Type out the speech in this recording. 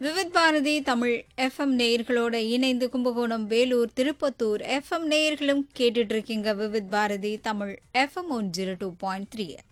Vividh Bharathi Tamil FM நேயர்களோட இணைந்து Kumbakonam, Vellore, Tirupattur FM நேயர்களும் கேட்டுட்டு இருக்கீங்க. விவித் பாரதி தமிழ் எஃப்எம் 102.3.